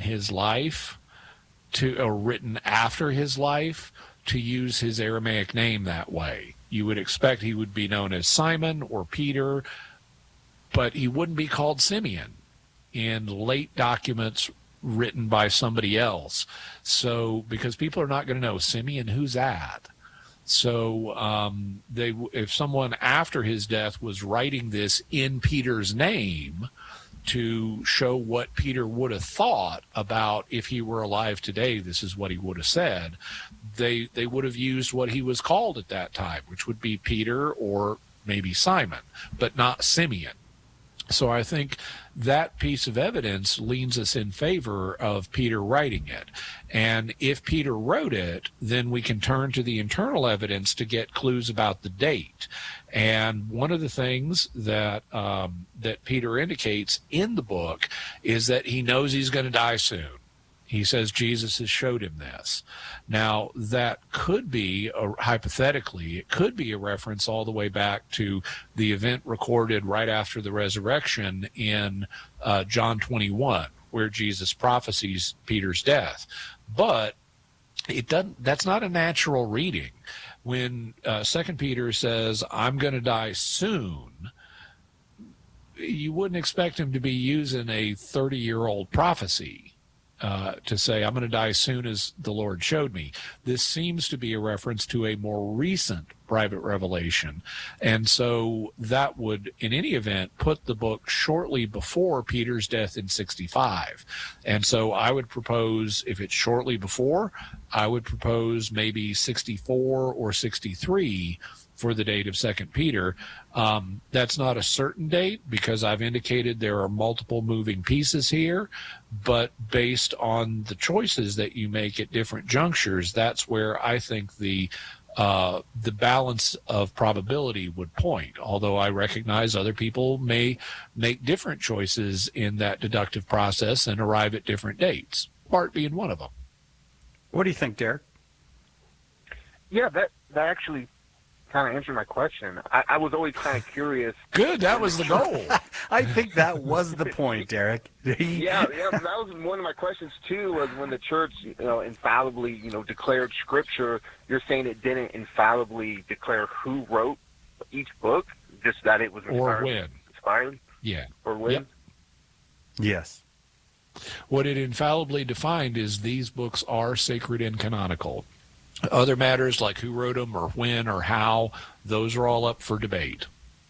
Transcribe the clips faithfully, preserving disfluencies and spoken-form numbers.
his life to, or written after his life, to use his Aramaic name that way. You would expect he would be known as Simon or Peter, but he wouldn't be called Simeon in late documents written by somebody else. So, because people are not going to know, Simeon, who's that? So um, they, if someone after his death was writing this in Peter's name to show what Peter would have thought about if he were alive today, this is what he would have said, they they would have used what he was called at that time, which would be Peter or maybe Simon, but not Simeon. So I think that piece of evidence leans us in favor of Peter writing it. And if Peter wrote it, then we can turn to the internal evidence to get clues about the date. And one of the things that um, that Peter indicates in the book is that he knows he's going to die soon. He says Jesus has showed him this. Now, that could be, a, hypothetically, it could be a reference all the way back to the event recorded right after the resurrection in uh, John twenty-one, where Jesus prophesies Peter's death. But it doesn't. That's not a natural reading. When uh, Second Peter says, I'm going to die soon, you wouldn't expect him to be using a thirty-year-old prophecy. Uh, to say, I'm going to die soon as the Lord showed me. This seems to be a reference to a more recent private revelation. And so that would, in any event, put the book shortly before Peter's death in sixty-five. And so I would propose, if it's shortly before, I would propose maybe sixty-four or sixty-three for the date of Second Peter. Um, that's not a certain date because I've indicated there are multiple moving pieces here, but based on the choices that you make at different junctures, that's where I think the uh, the balance of probability would point, although I recognize other people may make different choices in that deductive process and arrive at different dates, Bart being one of them. What do you think, Derek? Yeah, that, that actually kind of answered my question. I, I was always kind of curious. Good, that was the goal. I think that was the point, Derek. yeah, yeah, that was one of my questions too. Was when the church, you know, infallibly, you know, declared Scripture. You're saying it didn't infallibly declare who wrote each book, just that it was or when inspired. Yeah, or when. Yep. Yes. What it infallibly defined is these books are sacred and canonical. Other matters like who wrote them or when or how, those are all up for debate.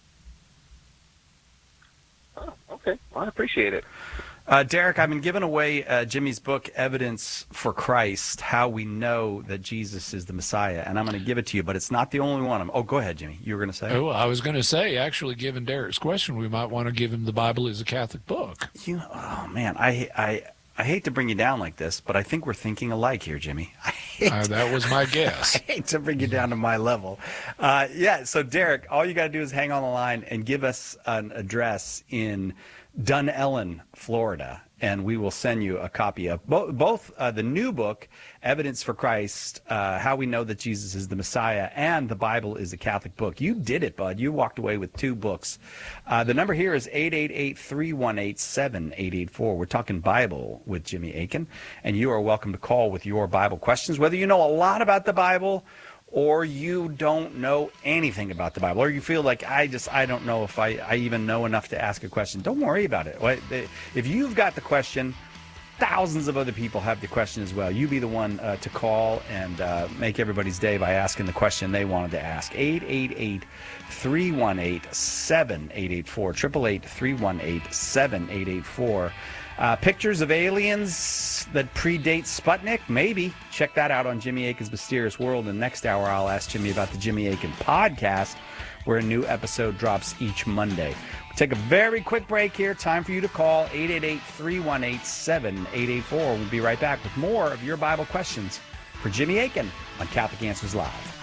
Oh, okay. Well, I appreciate it. Uh, Derek, I've been giving away uh, Jimmy's book, Evidence for Christ, How We Know That Jesus is the Messiah, and I'm going to give it to you, but it's not the only one. Oh, go ahead, Jimmy. You were going to say? Oh, I was going to say, actually, given Derek's question, we might want to give him the Bible as a Catholic book. You know, oh, man, I, I, I hate to bring you down like this, but I think we're thinking alike here, Jimmy. I hate uh, that was my guess. I hate to bring you down to my level. Uh, yeah, so Derek, all you got to do is hang on the line and give us an address in Dunellen, Florida, and we will send you a copy of bo- both uh, the new book, Evidence for Christ, uh, How We Know That Jesus is the Messiah, and the Bible is a Catholic Book. You did it, bud. You walked away with two books. Uh, the number here is eight eight eight, three one eight, seven eight eight four. We're talking Bible with Jimmy Akin, and you are welcome to call with your Bible questions, whether you know a lot about the Bible or you don't know anything about the Bible, or you feel like, I just, I don't know if I, I even know enough to ask a question. Don't worry about it. If you've got the question, thousands of other people have the question as well. You be the one uh, to call and uh, make everybody's day by asking the question they wanted to ask. eight eight eight, three one eight, seven eight eight four. eight eight eight, three one eight, seven eight eight four. Uh, pictures of aliens that predate Sputnik? Maybe. Check that out on Jimmy Akin's Mysterious World. And next hour, I'll ask Jimmy about the Jimmy Akin podcast, where a new episode drops each Monday. We'll take a very quick break here. Time for you to call eight eight eight, three one eight, seven eight eight four. We'll be right back with more of your Bible questions for Jimmy Akin on Catholic Answers Live.